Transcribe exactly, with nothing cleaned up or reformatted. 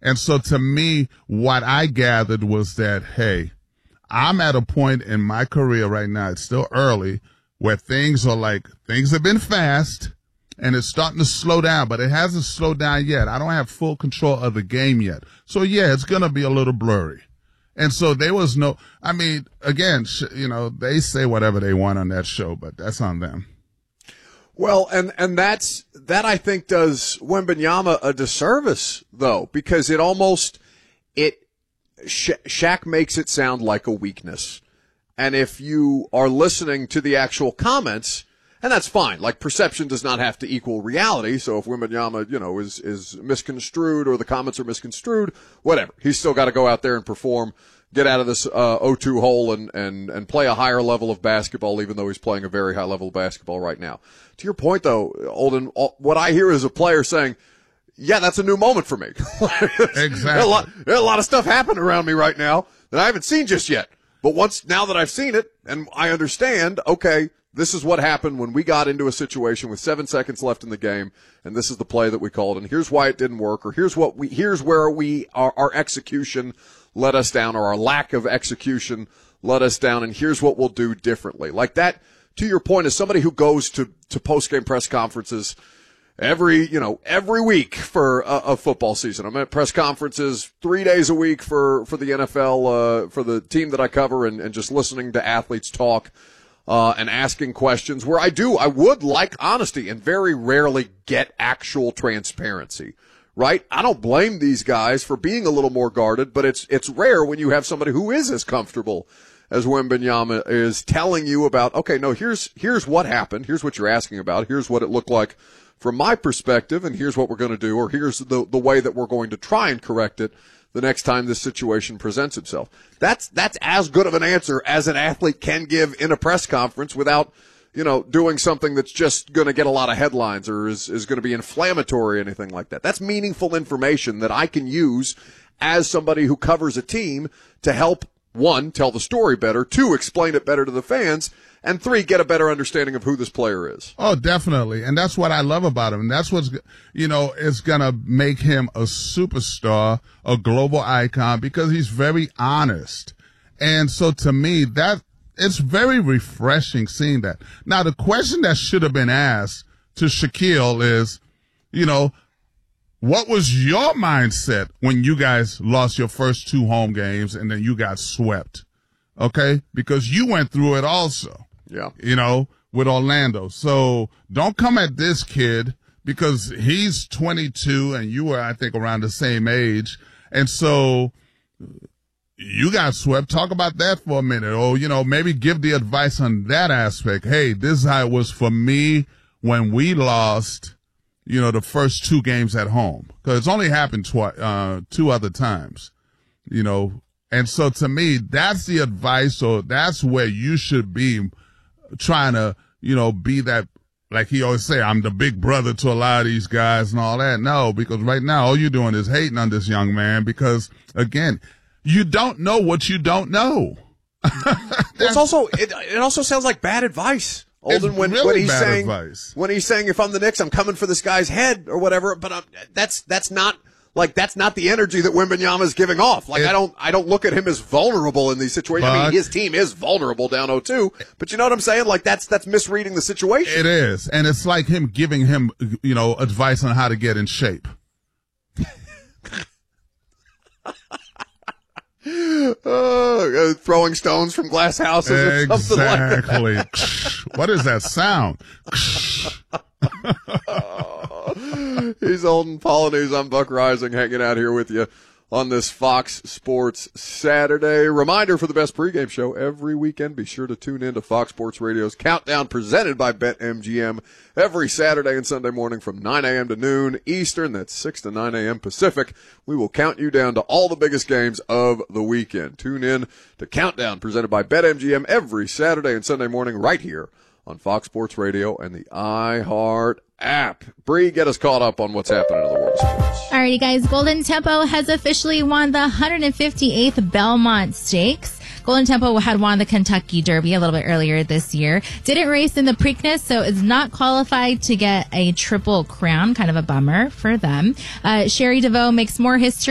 And so to me, what I gathered was that, hey, I'm at a point in my career right now, it's still early, where things are like, things have been fast, and it's starting to slow down, but it hasn't slowed down yet. I don't have full control of the game yet. So, yeah, it's going to be a little blurry. And so there was no, I mean, again, sh- you know, they say whatever they want on that show, but that's on them. Well, and, and that's, that I think does Wembanyama a disservice, though, because it almost, it, Sha- Shaq makes it sound like a weakness. And if you are listening to the actual comments, and that's fine, like perception does not have to equal reality, so if Wembanyama, you know, is, is misconstrued or the comments are misconstrued, whatever. He's still got to go out there and perform, get out of this uh, oh two hole and, and, and play a higher level of basketball, even though he's playing a very high level of basketball right now. To your point, though, Olden, what I hear is a player saying, yeah, that's a new moment for me. Exactly. There's a lot, there's a lot of stuff happening around me right now that I haven't seen just yet. But once, now that I've seen it and I understand, okay, this is what happened when we got into a situation with seven seconds left in the game, and this is the play that we called, and here's why it didn't work, or here's what we, here's where we, our, our execution let us down, or our lack of execution let us down, and here's what we'll do differently. Like that, to your point, as somebody who goes to, to post-game press conferences every, you know, every week for a, a football season. I'm at press conferences three days a week for, for the N F L, uh, for the team that I cover, and, and just listening to athletes talk. Uh, and asking questions where I do, I would like honesty and very rarely get actual transparency, right? I don't blame these guys for being a little more guarded, but it's, it's rare when you have somebody who is as comfortable as Wembanyama is telling you about, okay, no, here's, here's what happened. Here's what you're asking about. Here's what it looked like from my perspective, and here's what we're going to do, or here's the, the way that we're going to try and correct it the next time this situation presents itself. That's, that's as good of an answer as an athlete can give in a press conference without, you know, doing something that's just going to get a lot of headlines or is, is going to be inflammatory or anything like that. That's meaningful information that I can use as somebody who covers a team to help, one, tell the story better, two, explain it better to the fans, and three, get a better understanding of who this player is. Oh, definitely. And that's what I love about him. And that's what's, you know, is going to make him a superstar, a global icon, because he's very honest. And so to me, that it's very refreshing seeing that. Now, the question that should have been asked to Shaquille is, you know, what was your mindset when you guys lost your first two home games and then you got swept? Okay? Because you went through it also. Yeah. You know, with Orlando. So don't come at this kid because he's twenty-two and you were, I think, around the same age. And so you got swept. Talk about that for a minute. Or, you know, maybe give the advice on that aspect. Hey, this is how it was for me when we lost, you know, the first two games at home. Because it's only happened twi- uh, two other times, you know. And so to me, that's the advice, or that's where you should be trying to, you know, be that, like he always say, I'm the big brother to a lot of these guys and all that. No, because right now all you're doing is hating on this young man because, again, you don't know what you don't know. It's also, it, it also sounds like bad advice. Olden, when, really when he's bad saying, advice. when he's saying, if I'm the Knicks, I'm coming for this guy's head or whatever, but I'm, that's, that's not, like, that's not the energy that Wembanyama is giving off. Like, it, I don't, I don't look at him as vulnerable in these situations. But, I mean, his team is vulnerable down oh two, but you know what I'm saying? Like, that's, that's misreading the situation. It is. And it's like him giving him, you know, advice on how to get in shape. uh, throwing stones from glass houses or exactly. something like that. What is that sound? He's Olden Polynews. I'm Buck Rising, hanging out here with you on this Fox Sports Saturday. Reminder for the best pregame show every weekend. Be sure to tune in to Fox Sports Radio's Countdown presented by BetMGM every Saturday and Sunday morning from nine a.m. to noon Eastern. That's six to nine a.m. Pacific. We will count you down to all the biggest games of the weekend. Tune in to Countdown presented by BetMGM every Saturday and Sunday morning right here on Fox Sports Radio and the iHeart app. Bree, get us caught up on what's happening in the world of sports. Alrighty, guys. Golden Tempo has officially won the one hundred fifty-eighth Belmont Stakes. Golden Tempo had won the Kentucky Derby a little bit earlier this year. Didn't race in the Preakness, so is not qualified to get a triple crown. Kind of a bummer for them. Uh, Sherry DeVoe makes more history